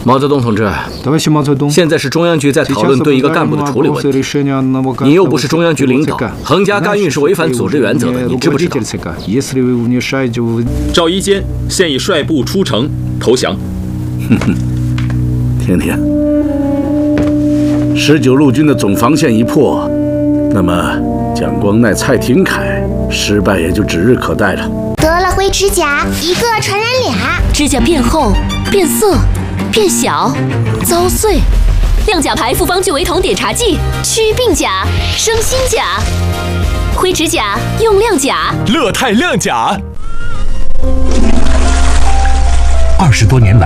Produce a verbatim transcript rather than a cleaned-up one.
毛泽东同志，现在是中央局在讨论对一个干部的处理问题，你又不是中央局领导，横加干预是违反组织原则的，你知不知道？ 赵一坚现已率部出城投降。 哼哼，听听，十九路军的总防线一破，那么蒋光鼐、蔡廷锴失败也就指日可待了。 得了灰指甲，一个传染俩， 指甲变厚、变色、变小、遭碎。亮甲牌复方聚维酮碘茶剂，祛病甲、生新甲。灰指甲用亮甲， 乐泰亮甲。 二十多年来，